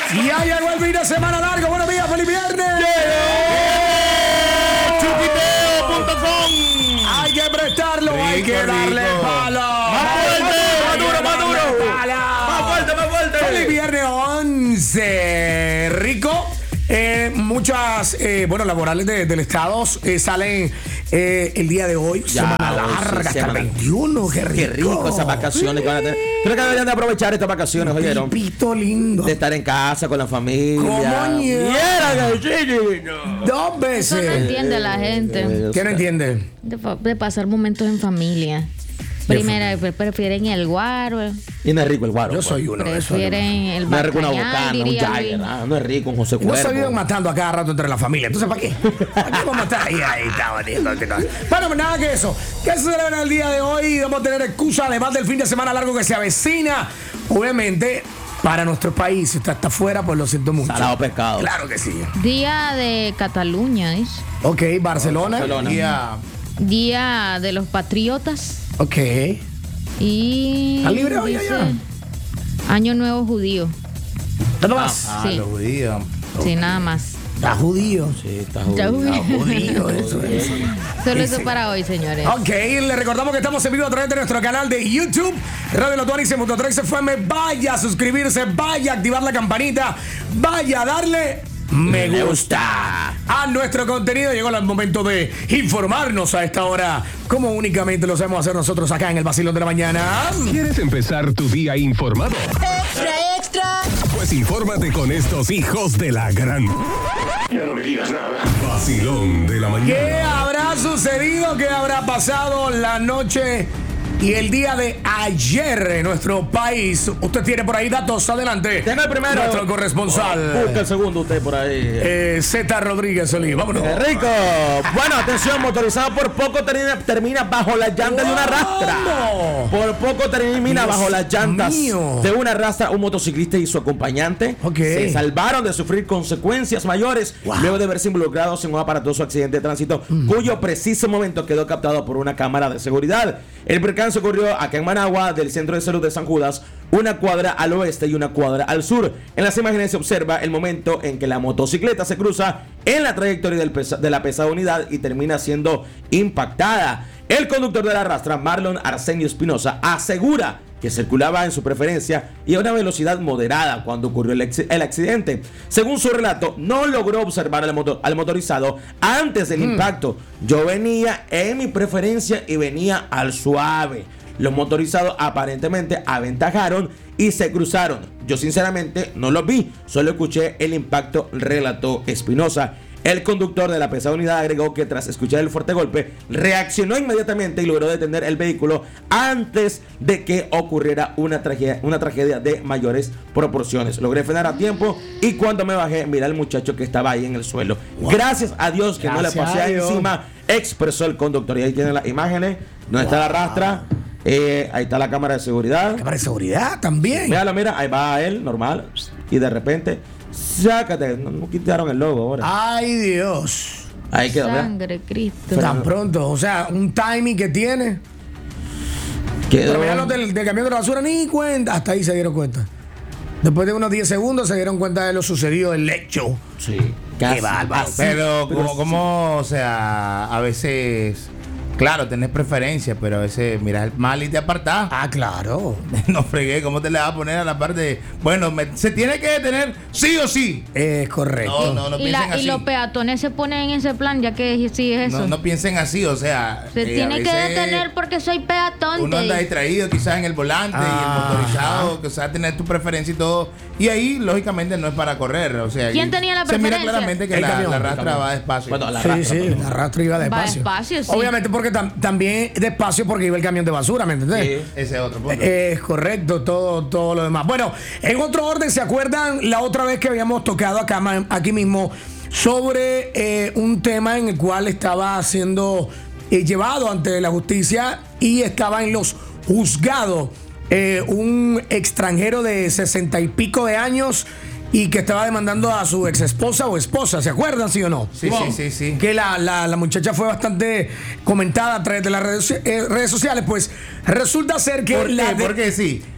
Ya llegó el fin de semana largo. Buenos días, feliz viernes. Chuquiteo.com. Hay que prestarlo, hay que darle palo. Más fuerte, más duro, más duro. Más fuerte. Feliz viernes 11. Rico. Muchas, laborales del Estado salen el día de hoy. Ya, semana larga, hasta el 21. Qué rico esas vacaciones que van a tener. Creo que deberían de aprovechar estas vacaciones, oyeron. Pito lindo. De estar en casa con la familia. ¿Cómo Dos veces. Eso no entiende la gente. ¿Qué no entiende? De pasar momentos en familia. Primero, prefieren el guaro. Y no es rico el guaro. Yo soy uno de esos. Prefieren el No es rico una bacañal, bocana, un diría Jagger. Luis. No es rico un José No se Cuervo. viven matando a cada rato entre la familia. Entonces, ¿para qué? ¿Para qué vamos a estar ahí está bonito? Bueno, pues nada que eso. ¿Qué se celebra el día de hoy? Vamos a tener excusa, además del fin de semana largo que se avecina. Obviamente, para nuestro país, si usted está afuera, pues lo siento mucho. Salado pescado. Claro que sí. Día de Cataluña, ¿es? Ok, Barcelona. Día de los patriotas. Ok. Y. ¿Está libre hoy dice, allá? Año Nuevo Judío. ¿Nada más? Sí. Los judíos. Sí, nada más. Está judío. Sí, está Ya jodido. Judío, eso es. Solo eso para hoy, señores. Ok, le recordamos que estamos en vivo a través de nuestro canal de YouTube, Radio Lotuanis en Mototrix FM. Vaya a suscribirse, vaya a activar la campanita, vaya a darle me gusta a nuestro contenido. Llegó el momento de informarnos a esta hora, como únicamente lo sabemos hacer nosotros acá en el Vacilón de la Mañana. ¿Quieres empezar tu día informado? Extra. Pues infórmate con estos hijos de la gran. Ya no me digas nada. Vacilón de la Mañana. ¿Qué habrá sucedido? ¿Qué habrá pasado la noche y el día de ayer en nuestro país? Usted tiene por ahí datos, adelante. Tenga el primero. Nuestro corresponsal. Busca el segundo usted por ahí. Z Rodríguez Solís, vámonos. ¡Qué rico! Bueno, atención, motorizado por poco termina bajo las llantas de una rastra. Por poco termina Dios bajo las llantas mío. de una rastra. Un motociclista y su acompañante se salvaron de sufrir consecuencias mayores luego de verse involucrados en un aparatoso accidente de tránsito cuyo preciso momento quedó captado por una cámara de seguridad. El percance ocurrió acá en Managua, del Centro de Salud de San Judas, una cuadra al oeste y una cuadra al sur. En las imágenes se observa el momento en que la motocicleta se cruza en la trayectoria de la pesada unidad y termina siendo impactada. El conductor de la rastra, Marlon Arsenio Espinosa, asegura que circulaba en su preferencia y a una velocidad moderada cuando ocurrió el accidente. Según su relato, no logró observar al motorizado antes del impacto. Yo venía en mi preferencia y venía al suave. Los motorizados aparentemente aventajaron y se cruzaron. Yo sinceramente no los vi, solo escuché el impacto, relató Espinosa. El conductor de la pesada unidad agregó que tras escuchar el fuerte golpe, reaccionó inmediatamente y logró detener el vehículo antes de que ocurriera una tragedia de mayores proporciones. Logré frenar a tiempo y cuando me bajé, miré al muchacho que estaba ahí en el suelo. Wow. Gracias a Dios que no le pasé encima, expresó el conductor. Y ahí tienen las imágenes, donde está la rastra. Ahí está la cámara de seguridad. Cámara de seguridad también. Mira, ahí va él, normal. Y de repente, sácate, no quitaron el logo ahora. Ay, Dios. Ahí quedó, Sangre, Cristo. Tan pronto, o sea, un timing que tiene. Quedó. Pero mira los del camión de la basura, ni cuenta. Hasta ahí se dieron cuenta. Después de unos 10 segundos se dieron cuenta de lo sucedido, el hecho. Sí. Qué bárbaro. Pero como, o sea, a veces, claro, tenés preferencia, pero a veces miras el mal y te apartás. Ah, claro. No fregué, ¿cómo te le vas a poner a la parte? Bueno, se tiene que detener sí o sí. Es correcto. No y, piensen así. y los peatones se ponen en ese plan, ya que sí es eso. No piensen así, o sea. Se tiene que detener porque soy peatón. Uno anda distraído quizás en el volante y el motorizado, que sea tener tu preferencia y todo. Y ahí, lógicamente, no es para correr. O sea, ¿Quién tenía la se preferencia? mira claramente que El la camión. rastra va despacio. Bueno, la Sí, rastra, sí, perdón. la rastra iba Va despacio. despacio, sí. Obviamente porque también despacio porque iba el camión de basura, ¿me entendés? Sí. Ese es otro punto. Es correcto, todo lo demás. Bueno, en otro orden, ¿se acuerdan la otra vez que habíamos tocado aquí mismo sobre un tema en el cual estaba siendo llevado ante la justicia y estaba en los juzgados un extranjero de 60 y pico de años y que estaba demandando a su ex esposa o esposa? ¿Se acuerdan, sí o no? Sí. Que la muchacha fue bastante comentada a través de las redes sociales. Pues resulta ser que ¿Por qué sí?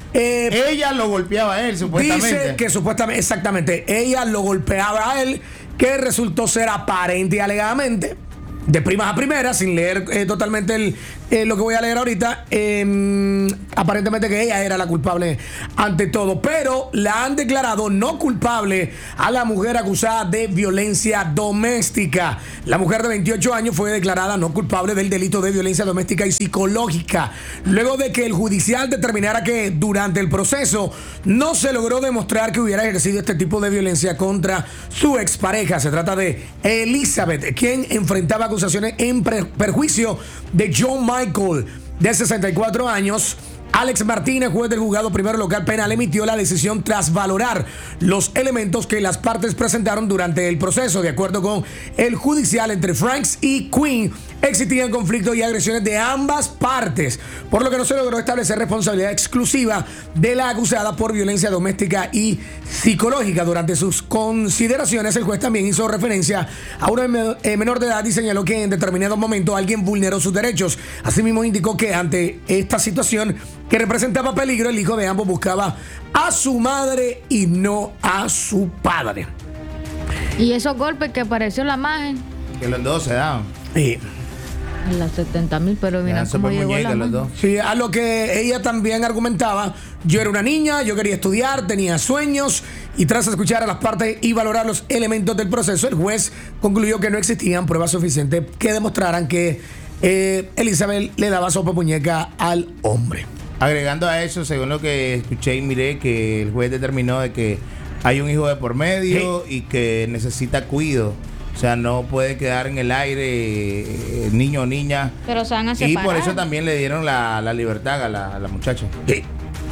ella lo golpeaba a él, supuestamente. Dice que supuestamente, exactamente, ella lo golpeaba a él, que resultó ser aparente y alegadamente, de primas a primeras, sin leer totalmente lo que voy a leer ahorita, aparentemente que ella era la culpable ante todo, pero la han declarado no culpable a la mujer acusada de violencia doméstica. La mujer de 28 años fue declarada no culpable del delito de violencia doméstica y psicológica, luego de que el judicial determinara que durante el proceso no se logró demostrar que hubiera ejercido este tipo de violencia contra su expareja. Se trata de Elizabeth, quien enfrentaba acusaciones en perjuicio de John Michael, de 64 años. Alex Martínez, juez del juzgado primero local penal, emitió la decisión tras valorar los elementos que las partes presentaron durante el proceso. De acuerdo con el judicial, entre Franks y Quinn existían conflictos y agresiones de ambas partes, por lo que no se logró establecer responsabilidad exclusiva de la acusada por violencia doméstica y psicológica. Durante sus consideraciones, el juez también hizo referencia a una menor de edad y señaló que en determinado momento alguien vulneró sus derechos. Asimismo, indicó que ante esta situación que representaba peligro, el hijo de ambos buscaba a su madre y no a su padre. Y esos golpes que apareció en la imagen. Que los dos se daban. Sí. A las 70,000, pero mira cómo llegó la los dos. Sí, a lo que ella también argumentaba: yo era una niña, yo quería estudiar, tenía sueños, y tras escuchar a las partes y valorar los elementos del proceso, el juez concluyó que no existían pruebas suficientes que demostraran que Elizabeth le daba sopa muñeca al hombre. Agregando a eso, según lo que escuché y miré, que el juez determinó de que hay un hijo de por medio y que necesita cuidado. O sea, no puede quedar en el aire niño o niña. Pero se van a Y separar. por eso también le dieron la libertad a la muchacha. Sí,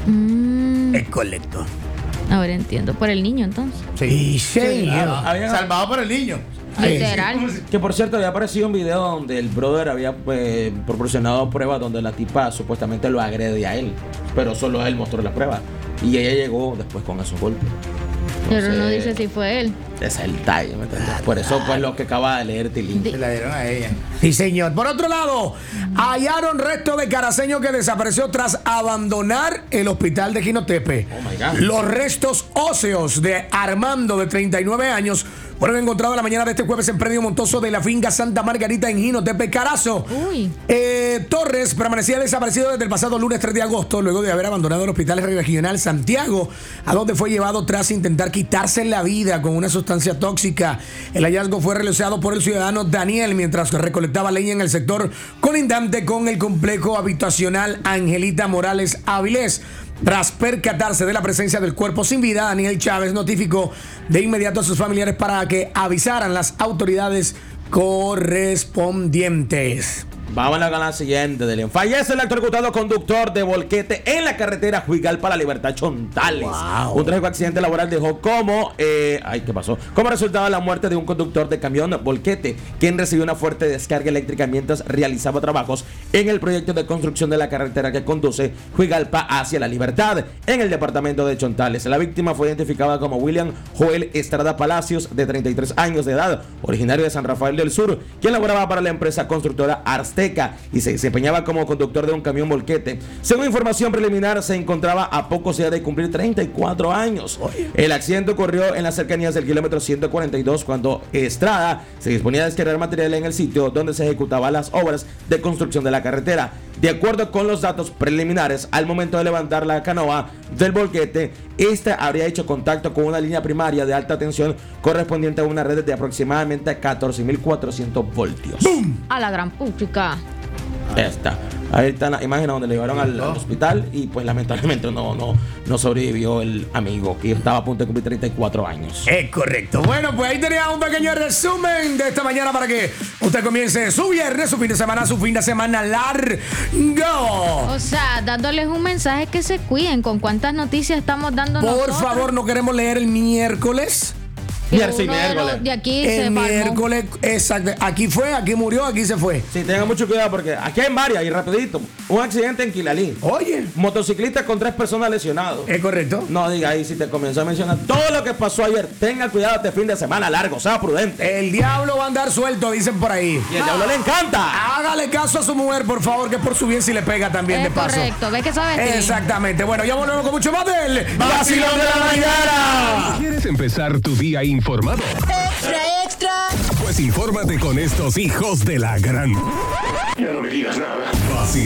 es correcto. A ver, entiendo. Por el niño, entonces. Sí, señor. Salvado por el niño. Literal. Que por cierto, había aparecido un video donde el brother había proporcionado pruebas donde la tipa supuestamente lo agrede a él, pero solo él mostró la prueba y ella llegó después con esos golpes. Pero no dice si fue él. Ese es el detalle, ¿me entiendes? Por eso, pues, lo que acaba de leer Tilín. Se la dieron a ella. Sí, señor. Por otro lado, hallaron resto de caraceño que desapareció tras abandonar el hospital de Jinotepe. Oh my God. Los restos óseos de Armando, de 39 años, fueron encontrados la mañana de este jueves en predio montoso de la finca Santa Margarita en Jinotepe, Carazo. Uy. Torres permanecía desaparecido desde el pasado lunes 3 de agosto, luego de haber abandonado el hospital regional Santiago, a donde fue llevado tras intentar quitarse la vida con una sustancia tóxica. El hallazgo fue realizado por el ciudadano Daniel mientras recolectaba leña en el sector colindante con el complejo habitacional Angelita Morales Avilés. Tras percatarse de la presencia del cuerpo sin vida, Daniel Chávez notificó de inmediato a sus familiares para que avisaran las autoridades correspondientes. Vamos a la siguiente, Delian. Fallece el electrocutado conductor de volquete en la carretera Juigalpa, La Libertad, Chontales. Wow. Un trágico accidente laboral dejó como ¿qué pasó? Como resultado la muerte de un conductor de camión volquete, quien recibió una fuerte descarga eléctrica mientras realizaba trabajos en el proyecto de construcción de la carretera que conduce Juigalpa hacia La Libertad, en el departamento de Chontales. La víctima fue identificada como William Joel Estrada Palacios, de 33 años de edad, originario de San Rafael del Sur, quien laboraba para la empresa constructora Arsteca y se desempeñaba como conductor de un camión volquete. Según información preliminar, se encontraba a pocos días de cumplir 34 años. El accidente ocurrió en las cercanías del kilómetro 142 cuando Estrada se disponía a descargar material en el sitio donde se ejecutaban las obras de construcción de la carretera. De acuerdo con los datos preliminares, al momento de levantar la canoa del volquete, esta habría hecho contacto con una línea primaria de alta tensión correspondiente a una red de aproximadamente 14.400 voltios. ¡Bum! A la gran puchica. Ahí está la imagen donde le llevaron al hospital y pues lamentablemente no sobrevivió el amigo, que estaba a punto de cumplir 34 años. Es correcto. Bueno, pues ahí tenía un pequeño resumen de esta mañana para que usted comience su viernes, su fin de semana largo. O sea, dándoles un mensaje que se cuiden. ¿Con cuántas noticias estamos dando nosotros? Por favor, no queremos leer el miércoles. Miércoles y uno de miércoles. los de aquí se El palmó. miércoles, exacto. Aquí fue, aquí murió, aquí se fue. Sí, tengan mucho cuidado porque aquí hay varias y rapidito. Un accidente en Quilalín. Oye, Motociclista con 3 personas lesionados. ¿es correcto? No diga ahí si te comenzó a mencionar todo lo que pasó ayer. Tenga cuidado este fin de semana largo, sea prudente. El diablo va a andar suelto, dicen por ahí. Y el diablo le encanta. Hágale caso a su mujer, por favor, que es por su bien si le pega también de Es paso. correcto, ¿ves que sabes? Exactamente. Bueno, ya volvemos con mucho más del Vacilón de la Mañana. ¿Quieres empezar tu día informado? Extra, extra. Pues infórmate con estos hijos de la gran. Ya no me digas nada. Vacilón